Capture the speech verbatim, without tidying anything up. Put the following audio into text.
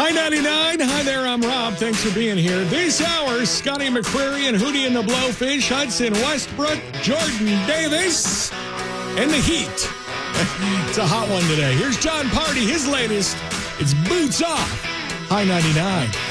High ninety-nine. Hi there, I'm Rob. Thanks for being here. This hour, Scotty McCreery and Hootie and the Blowfish, Hudson Westbrook, Jordan Davis, and the Heat. It's a hot one today. Here's John Party, his latest. It's Boots Off. High ninety-nine.